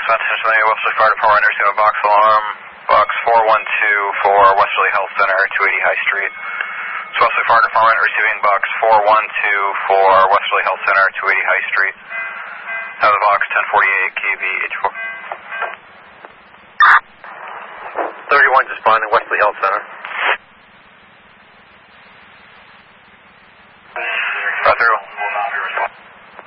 Pennsylvania, Westerly Fire Department, receiving box alarm, box 412 for Westerly Health Center, 280 High Street. So Westerly Fire Department receiving box 412 for Westerly Health Center, 280 High Street. Have the box 1048 KVH4. 31 just responding, Westerly Health Center.